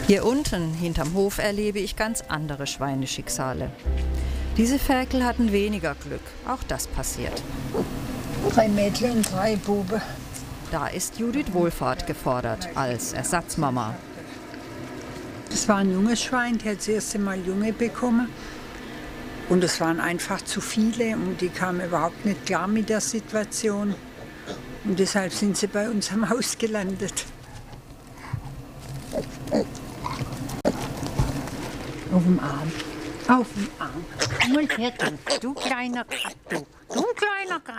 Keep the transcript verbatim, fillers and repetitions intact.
Hier unten, hinterm Hof, erlebe ich ganz andere Schweineschicksale. Diese Ferkel hatten weniger Glück, auch das passiert. Drei Mädchen und drei Buben. Da ist Judith Wohlfahrt gefordert, als Ersatzmama. Das war ein junges Schwein, die hat das erste Mal Junge bekommen. Und es waren einfach zu viele und die kamen überhaupt nicht klar mit der Situation. Und deshalb sind sie bei uns am Haus gelandet. Auf dem Arm. Auf dem Arm. Mal her, du, du kleiner Krat, du. Du kleiner Krat.